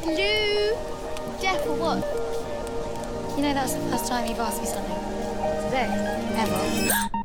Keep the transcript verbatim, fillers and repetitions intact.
Lou? Jeff or what? You know, that's the first time you've asked me something. Today? Never.